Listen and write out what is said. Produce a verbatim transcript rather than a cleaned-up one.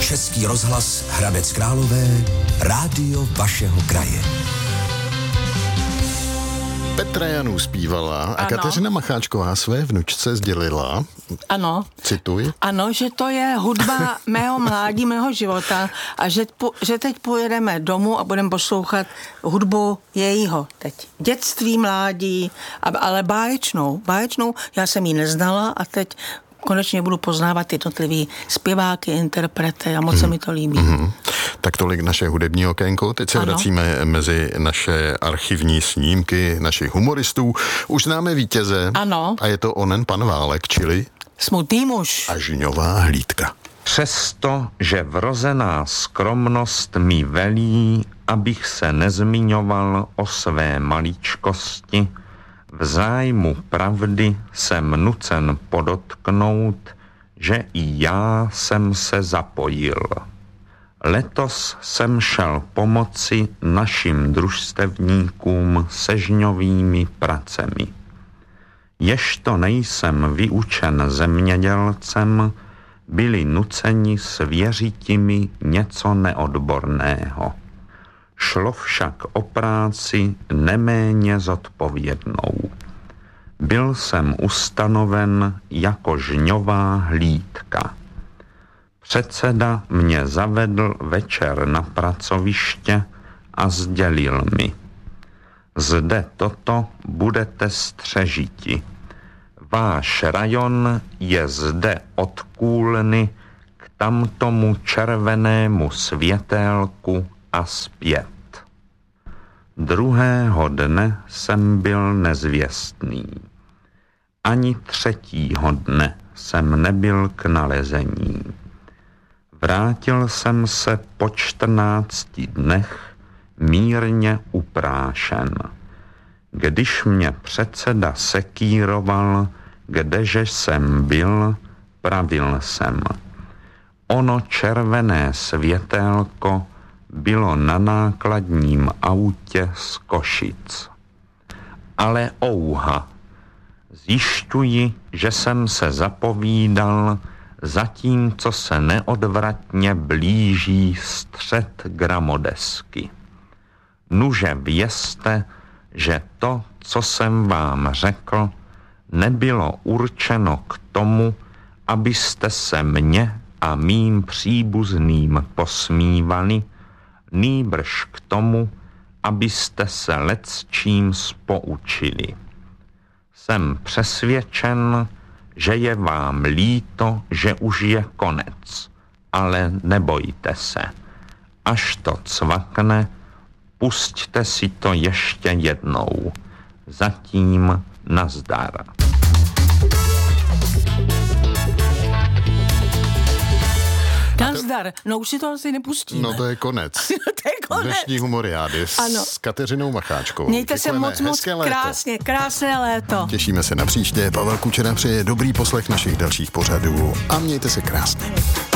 Český rozhlas Hradec Králové, rádio vašeho kraje. Petra Janů zpívala a Ano. Kateřina Macháčková své vnučce sdělila, Ano. cituji, Ano, že to je hudba mého mládí, mého života a že, po, že teď pojedeme domů a budeme poslouchat hudbu jejího teď. Dětství, mládí, ale báječnou. Báječnou, já jsem ji neznala a teď konečně budu poznávat jednotlivý zpěváky, interprety a moc hmm. se mi to líbí. Mm-hmm. Tak tolik naše hudební okénko. Teď se ano. vracíme mezi naše archivní snímky našich humoristů. Už známe vítěze. Ano. A je to onen pan Válek, čili Smutný muž. a žňová hlídka. Přesto, že vrozená skromnost mi velí, abych se nezmiňoval o své maličkosti, v zájmu pravdy jsem nucen podotknout, že i já jsem se zapojil. Letos jsem šel pomoci našim družstevníkům se žňovými pracemi. Ježto nejsem vyučen zemědělcem, byli nuceni svěřiti mi něco neodborného. Šlo však o práci neméně zodpovědnou. Byl jsem ustanoven jako žňová hlídka. Předseda mě zavedl večer na pracoviště a sdělil mi: zde toto budete střežiti. Váš rajon je zde od Kůlny k tamtomu červenému světélku a zpět. Druhého dne jsem byl nezvěstný. Ani třetího dne jsem nebyl k nalezení. Vrátil jsem se po čtrnácti dnech mírně uprášen. Když mě předseda sekíroval, kdeže jsem byl, pravil jsem: ono červené světélko bylo na nákladním autě z Košic. Ale ouha, zjišťuji, že jsem se zapovídal, zatímco se neodvratně blíží střed gramodesky. Nuže vězte, že to, co jsem vám řekl, nebylo určeno k tomu, abyste se mně a mým příbuzným posmívali, nýbrž k tomu, abyste se lecčím poučili. Jsem přesvědčen, že je vám líto, že už je konec, ale nebojte se. Až to cvakne, pusťte si to ještě jednou. Zatím nazdar. Nazdar. No už si to asi nepustíme. No to je konec. To je konec. Dnešní humoriády s Ano. Kateřinou Macháčkovou. Mějte se Děkujeme. moc, moc Hezké léto. krásně, krásné léto. Těšíme se na příště. Pavel Kučera přeje dobrý poslech našich dalších pořadů a mějte se krásně.